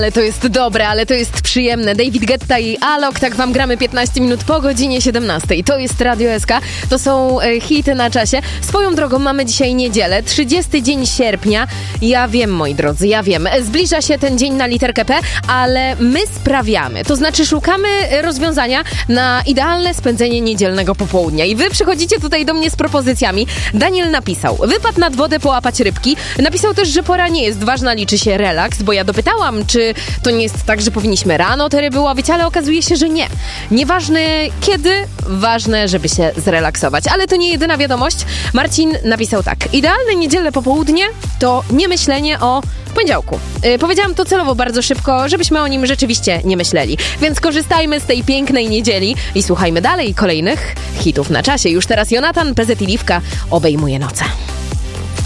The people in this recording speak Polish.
Ale to jest dobre, ale to jest przyjemne. David Guetta i Alok, tak wam gramy 15 minut po godzinie 17. To jest Radio SK, to są hity na czasie. Swoją drogą mamy dzisiaj niedzielę, 30 dzień sierpnia. Ja wiem, moi drodzy, ja wiem. Zbliża się ten dzień na literkę P, ale my sprawiamy. To znaczy szukamy rozwiązania na idealne spędzenie niedzielnego popołudnia. I wy przychodzicie tutaj do mnie z propozycjami. Daniel napisał, wypad nad wodę połapać rybki. Napisał też, że pora nie jest ważna, liczy się relaks, bo ja dopytałam, czy to nie jest tak, że powinniśmy rano te ryby łowić, ale okazuje się, że nie. Nieważne kiedy, ważne, żeby się zrelaksować. Ale to nie jedyna wiadomość. Marcin napisał tak. Idealne niedzielne popołudnie to nie myślenie o poniedziałku. Powiedziałam to celowo bardzo szybko, żebyśmy o nim rzeczywiście nie myśleli. Więc korzystajmy z tej pięknej niedzieli i słuchajmy dalej kolejnych hitów na czasie. Już teraz Jonatan, PZ i Liwka obejmuje noce.